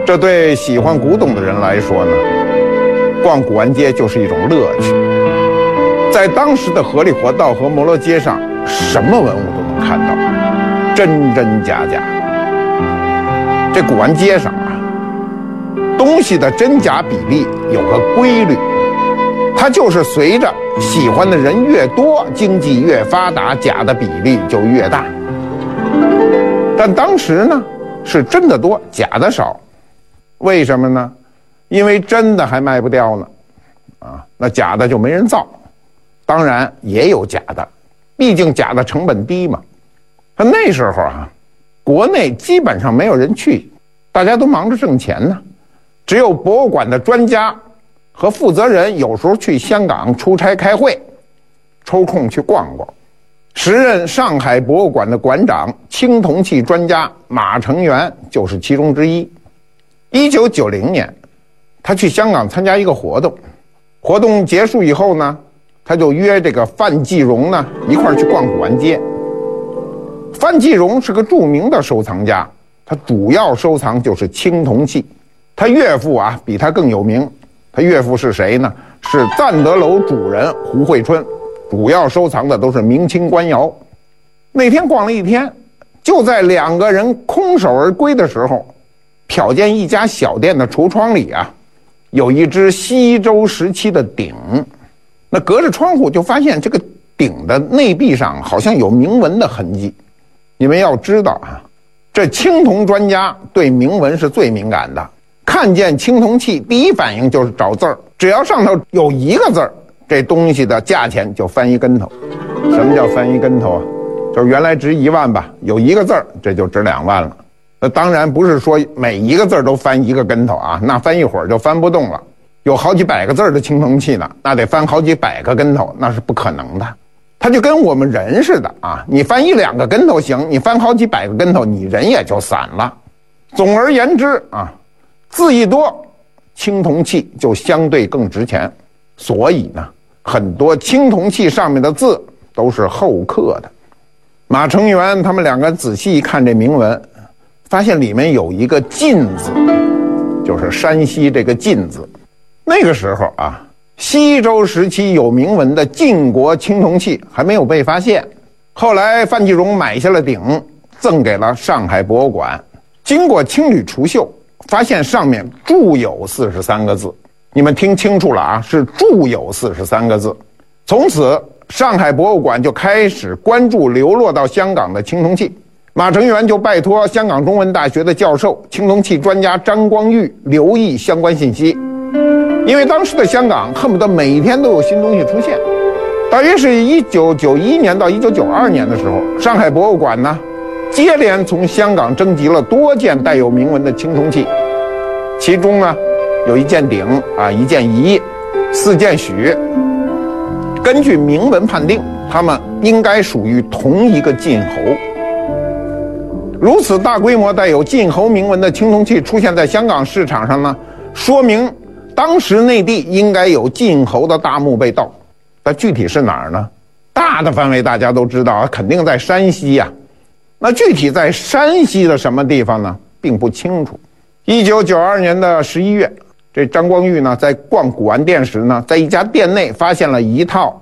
这对喜欢古董的人来说呢，逛古玩街就是一种乐趣。在当时的河里活道和摩罗街上，什么文物都能看到，真真假假。这古玩街上啊，东西的真假比例有个规律，它就是随着喜欢的人越多，经济越发达，假的比例就越大。但当时呢，是真的多，假的少。为什么呢？因为真的还卖不掉呢，那假的就没人造。当然也有假的，毕竟假的成本低嘛。可那时候啊，国内基本上没有人去，大家都忙着挣钱呢。只有博物馆的专家和负责人有时候去香港出差开会，抽空去逛逛。时任上海博物馆的馆长、青铜器专家马成元就是其中之一。1990年，他去香港参加一个活动，活动结束以后呢，他就约这个范继荣呢一块去逛古玩街。范继荣是个著名的收藏家，他主要收藏就是青铜器。他岳父啊比他更有名，他岳父是谁呢？是赞德楼主人胡惠春，主要收藏的都是明清官窑。那天逛了一天，就在两个人空手而归的时候，瞟见一家小店的橱窗里啊，有一只西周时期的鼎。那隔着窗户就发现这个鼎的内壁上好像有铭文的痕迹。你们要知道啊，这青铜专家对铭文是最敏感的，看见青铜器第一反应就是找字儿，只要上头有一个字儿，这东西的价钱就翻一跟头。什么叫翻一跟头啊？就是原来值1万吧，有一个字儿，这就值2万了。那当然不是说每一个字都翻一个跟头啊，那翻一会儿就翻不动了。有好几百个字的青铜器呢，那得翻好几百个跟头，那是不可能的。它就跟我们人似的啊，你翻1、2个跟头行，你翻好几百个跟头，你人也就散了。总而言之啊，字一多，青铜器就相对更值钱。所以呢，很多青铜器上面的字都是后刻的。马成元他们两个仔细一看这铭文，发现里面有一个晋字，就是山西这个晋字。那个时候啊，西周时期有铭文的晋国青铜器还没有被发现。后来范继荣买下了鼎，赠给了上海博物馆。经过清理除锈，发现上面铸有43个字。你们听清楚了啊，是铸有43个字。从此上海博物馆就开始关注流落到香港的青铜器。马成元就拜托香港中文大学的教授、青铜器专家张光裕留意相关信息。因为当时的香港恨不得每天都有新东西出现。大约是1991年到1992年的时候，上海博物馆呢接连从香港征集了多件带有铭文的青铜器，其中呢有1件鼎啊，1件仪，4件许。根据铭文判定，它们应该属于同一个晋侯。如此大规模带有晋侯铭文的青铜器出现在香港市场上呢，说明当时内地应该有晋侯的大墓被盗。但具体是哪儿呢？大的范围大家都知道啊，肯定在山西呀。那具体在山西的什么地方呢？并不清楚。1992年的11月，这张光裕呢在逛古玩店时呢，在一家店内发现了一套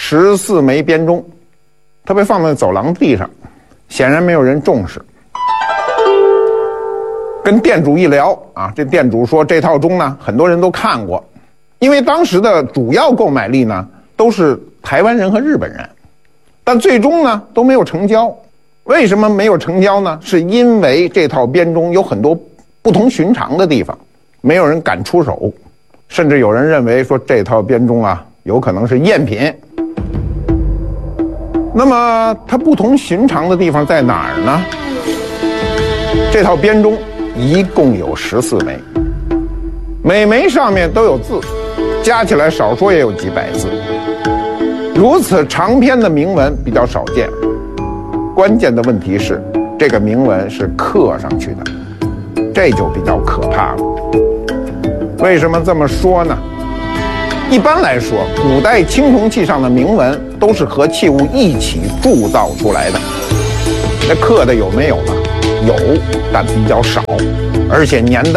14枚编钟，它被放在走廊地上，显然没有人重视。跟店主一聊啊，这店主说这套钟呢很多人都看过，因为当时的主要购买力呢都是台湾人和日本人，但最终呢都没有成交。为什么没有成交呢？是因为这套编钟有很多不同寻常的地方，没有人敢出手，甚至有人认为说这套编钟啊有可能是赝品。那么它不同寻常的地方在哪儿呢？这套编钟一共有14枚，每枚上面都有字，加起来少说也有几百字。如此长篇的铭文比较少见，关键的问题是这个铭文是刻上去的，这就比较可怕了。为什么这么说呢？一般来说，古代青铜器上的铭文都是和器物一起铸造出来的。那刻的有没有呢？有，但比较少，而且年代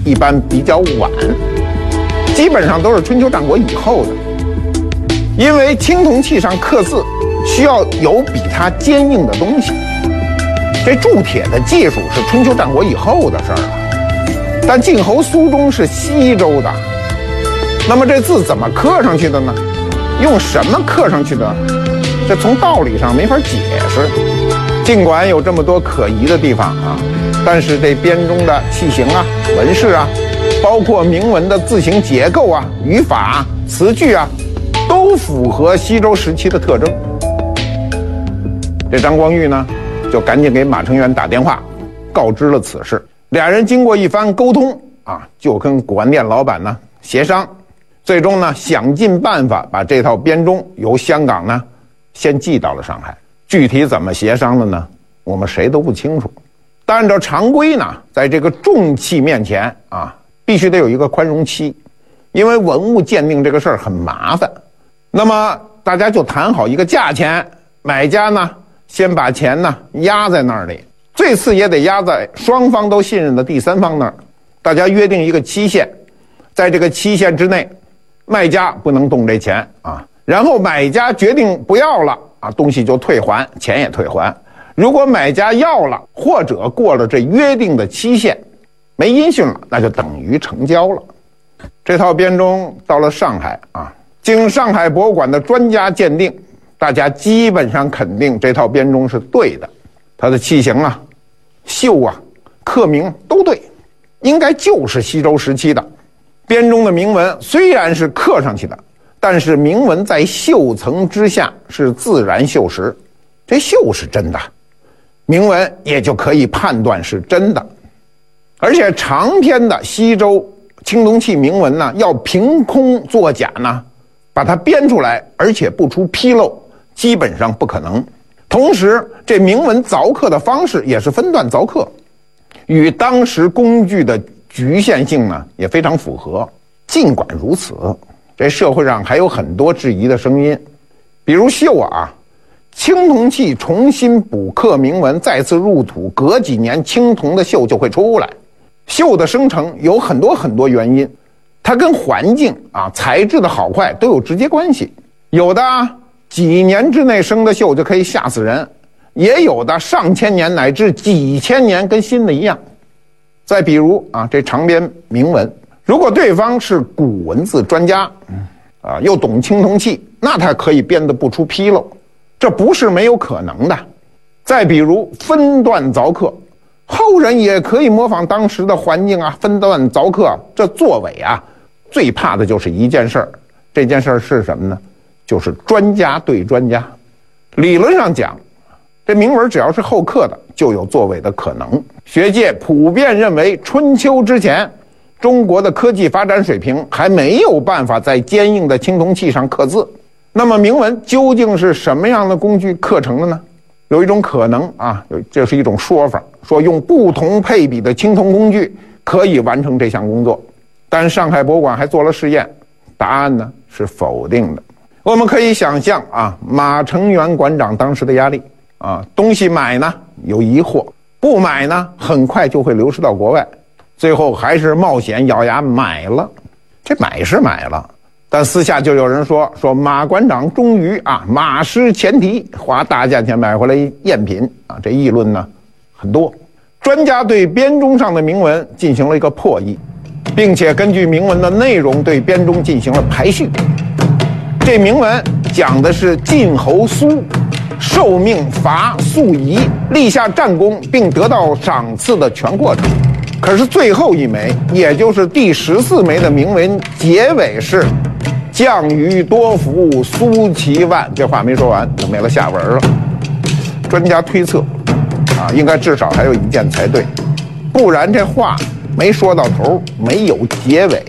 一般比较晚，基本上都是春秋战国以后的。因为青铜器上刻字需要有比它坚硬的东西，这铸铁的技术是春秋战国以后的事儿了。但晋侯苏中是西周的，那么这字怎么刻上去的呢？用什么刻上去的？这从道理上没法解释。尽管有这么多可疑的地方啊，但是这编中的器形啊、纹饰啊，包括铭文的字形结构啊、语法、词句啊，都符合西周时期的特征。这张光裕呢，就赶紧给马承元打电话，告知了此事。俩人经过一番沟通啊，就跟古玩店老板呢协商，最终呢想尽办法把这套编钟由香港呢先寄到了上海。具体怎么协商的呢？我们谁都不清楚。但按照常规呢，在这个重器面前啊，必须得有一个宽容期，因为文物鉴定这个事儿很麻烦。那么大家就谈好一个价钱，买家呢先把钱呢压在那里，最次也得压在双方都信任的第三方那儿。大家约定一个期限，在这个期限之内，卖家不能动这钱啊。然后买家决定不要了啊，东西就退还，钱也退还。如果买家要了，或者过了这约定的期限，没音讯了，那就等于成交了。这套编钟到了上海啊，经上海博物馆的专家鉴定，大家基本上肯定这套编钟是对的。它的器型啊、绣啊、刻铭都对，应该就是西周时期的。编钟的铭文虽然是刻上去的，但是铭文在绣层之下是自然锈蚀，这锈是真的，铭文也就可以判断是真的。而且长篇的西周青铜器铭文呢，要凭空作假呢，把它编出来，而且不出纰漏，基本上不可能。同时，这铭文凿刻的方式也是分段凿刻，与当时工具的局限性呢也非常符合。尽管如此，这社会上还有很多质疑的声音，比如绣啊，青铜器重新补刻铭文，再次入土，隔几年青铜的锈就会出来。锈的生成有很多原因，它跟环境啊、材质的好坏都有直接关系。有的几年之内生的锈就可以吓死人，也有的上千年乃至几千年跟新的一样。再比如啊，这长编铭文，如果对方是古文字专家又懂青铜器，那他可以编得不出纰漏，这不是没有可能的。再比如分段凿刻，后人也可以模仿当时的环境啊，分段凿刻。这作伪啊，最怕的就是一件事儿，这件事儿是什么呢？就是专家对专家。理论上讲，这铭文只要是后刻的，就有作伪的可能。学界普遍认为，春秋之前，中国的科技发展水平还没有办法在坚硬的青铜器上刻字。那么铭文究竟是什么样的工具刻成的呢？有一种可能啊，这是一种说法，说用不同配比的青铜工具可以完成这项工作。但上海博物馆还做了试验，答案呢是否定的。我们可以想象啊，马承元馆长当时的压力啊，东西买呢有疑惑，不买呢很快就会流失到国外，最后还是冒险咬牙买了。这买是买了，但私下就有人说马馆长终于马失前蹄，花大价钱买回来赝品啊，这议论呢很多。专家对编钟上的铭文进行了一个破译，并且根据铭文的内容对编钟进行了排序。这铭文讲的是晋侯苏受命伐宿夷，立下战功并得到赏赐的全过程。可是最后一枚，也就是第14枚的铭文结尾是将于多福苏其万，这话没说完就没了下文了。专家推测应该至少还有一件才对，不然这话没说到头，没有结尾。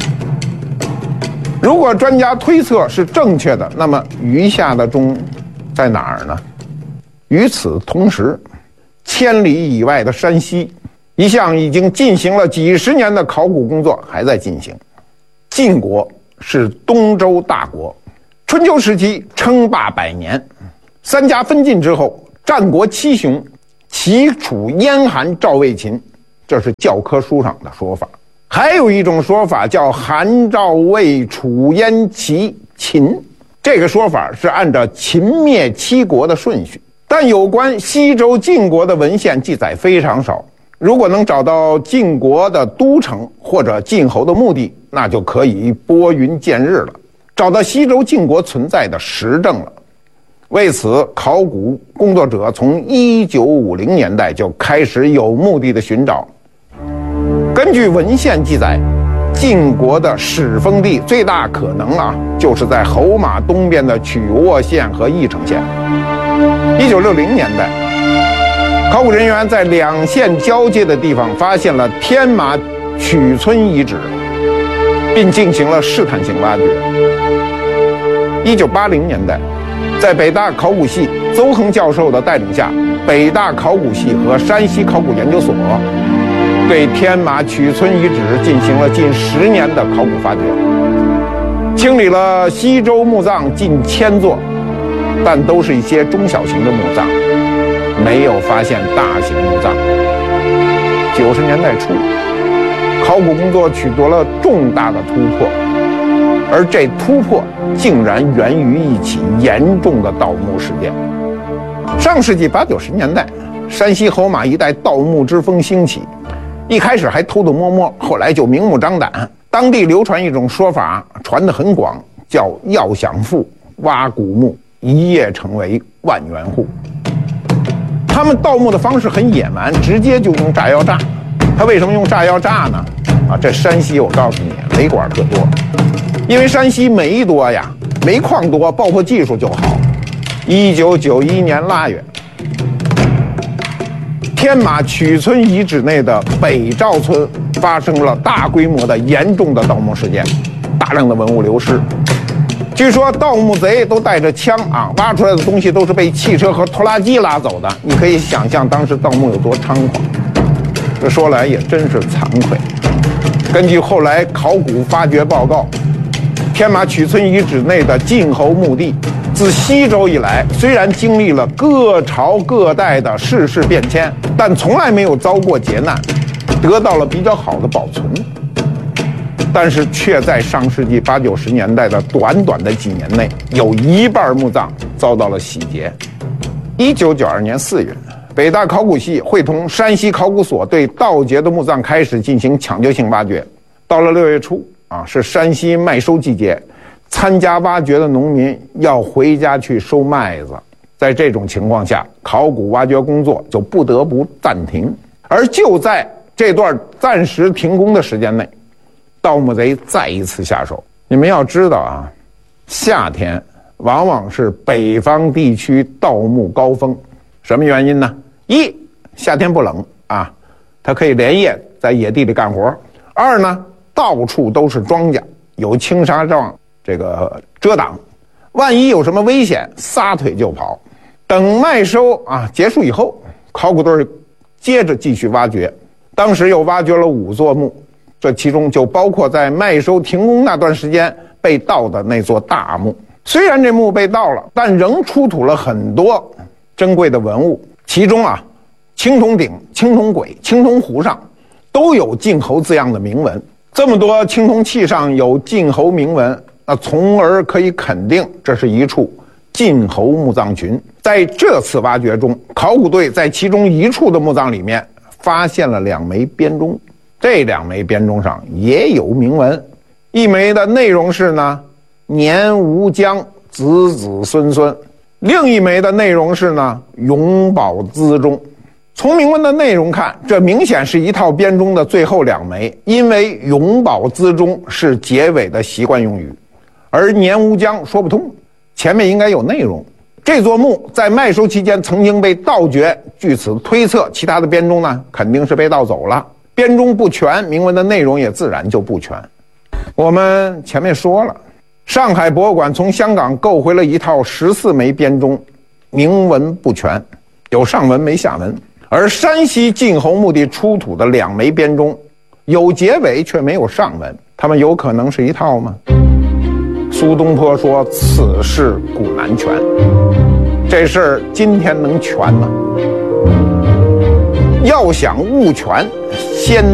如果专家推测是正确的，那么余下的钟在哪儿呢？与此同时，千里以外的山西，一项已经进行了几十年的考古工作还在进行。晋国是东周大国，春秋时期称霸100年，三家分晋之后，战国七雄齐楚燕韩赵魏秦，这是教科书上的说法。 还有一种说法叫韩赵魏楚燕齐秦，这个说法是按照秦灭七国的顺序。但有关西周晋国的文献记载非常少，如果能找到晋国的都城或者晋侯的墓地，那就可以拨云见日了，找到西周晋国存在的实证了。为此，考古工作者从1950年代就开始有目的的寻找。根据文献记载，晋国的始封地最大可能就是在侯马东边的曲沃县和翼城县。1960年代，考古人员在两县交界的地方发现了天马曲村遗址，并进行了试探性挖掘。1980年代，在北大考古系邹恒教授的带领下，北大考古系和山西考古研究所对天马曲村遗址进行了近10年的考古发掘，清理了西周墓葬近1000座，但都是一些中小型的墓葬，没有发现大型墓葬。90年代初，考古工作取得了重大的突破，而这突破竟然源于一起严重的盗墓事件。上世纪80、90年代，山西侯马一带盗墓之风兴起，一开始还偷偷摸摸，后来就明目张胆。当地流传一种说法，传得很广，叫要想富，挖古墓，一夜成为万元户。他们盗墓的方式很野蛮，直接就用炸药炸。他为什么用炸药炸呢？这山西我告诉你，煤管特多，因为山西煤多呀，煤矿多，爆破技术就好。1991年腊月，天马曲村遗址内的北赵村发生了大规模的严重的盗墓事件，大量的文物流失。据说盗墓贼都带着枪挖出来的东西都是被汽车和拖拉机拉走的。你可以想象当时盗墓有多猖狂。这说来也真是惭愧。根据后来考古发掘报告，天马曲村遗址内的晋侯墓地，自西周以来，虽然经历了各朝各代的世事变迁，但从来没有遭过劫难，得到了比较好的保存。但是却在上世纪80、90年代的短短的几年内，有一半墓葬遭到了洗劫。1992年4月，北大考古系会同山西考古所对盗劫的墓葬开始进行抢救性挖掘。到了6月初是山西麦收季节，参加挖掘的农民要回家去收麦子。在这种情况下，考古挖掘工作就不得不暂停。而就在这段暂时停工的时间内，盗墓贼再一次下手。你们要知道夏天往往是北方地区盗墓高峰。什么原因呢？一，夏天不冷它可以连夜在野地里干活；二呢，到处都是庄稼，有青纱帐遮挡，万一有什么危险，撒腿就跑。等麦收结束以后，考古队接着继续挖掘。当时又挖掘了5座墓，这其中就包括在麦收停工那段时间被盗的那座大墓。虽然这墓被盗了，但仍出土了很多珍贵的文物，其中青铜鼎、青铜簋、青铜壶上都有晋侯字样的铭文。这么多青铜器上有晋侯铭文，那从而可以肯定这是一处晋侯墓葬群。在这次挖掘中，考古队在其中一处的墓葬里面发现了2枚编钟，这2枚编钟上也有铭文。一枚的内容是呢，年无疆，子子孙孙。另一枚的内容是呢，永保资中。从铭文的内容看，这明显是一套编钟的最后2枚，因为永保资中是结尾的习惯用语，而年无疆说不通，前面应该有内容。这座墓在麦收期间曾经被盗掘，据此推测，其他的编钟呢肯定是被盗走了。编钟不全，铭文的内容也自然就不全。我们前面说了，上海博物馆从香港购回了一套14枚编钟，铭文不全，有上文没下文。而山西晋侯墓地出土的2枚编钟，有结尾却没有上文，它们有可能是一套吗？苏东坡说此事古难全，这事儿今天能全吗？要想物全，先